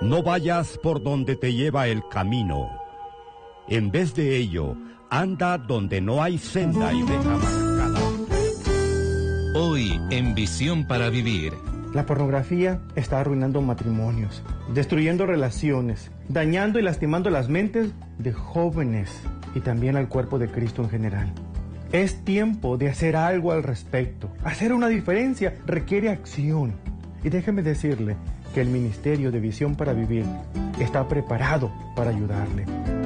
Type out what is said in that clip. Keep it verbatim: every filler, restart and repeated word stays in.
No vayas por donde te lleva el camino. En vez de ello, anda donde no hay senda y deja marcada. Hoy, en Visión para Vivir. La pornografía está arruinando matrimonios, destruyendo relaciones, dañando y lastimando las mentes de jóvenes y también al cuerpo de Cristo en general. Es tiempo de hacer algo al respecto. Hacer una diferencia requiere acción. Y déjeme decirle que el Ministerio de Visión para Vivir está preparado para ayudarle.